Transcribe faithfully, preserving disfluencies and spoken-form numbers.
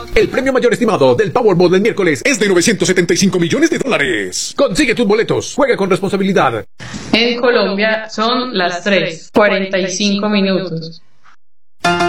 El premio mayor estimado del Powerball del miércoles es de novecientos setenta y cinco millones de dólares. Consigue tus boletos. Juega con responsabilidad. En Colombia son las tres, cuarenta y cinco minutos.